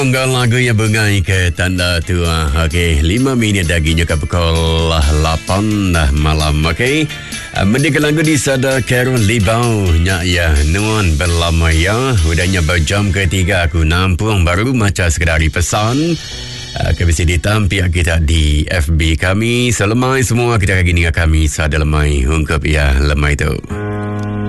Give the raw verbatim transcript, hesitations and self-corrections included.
Unggal lagu yang bengai ke tanda tua. Okey, lima minit daginya ke pukul lapan dah malam. Okey. Mendengar lagu di sada Karen Libau nya ya nuan berlama ya. Udahnya berjam ketiga aku nampung baru macam sekadari pesan. Uh, bisa ditampil kita di F B kami. Selemai semua kita akan gini kami sada lemai ungkap ya lemai tu.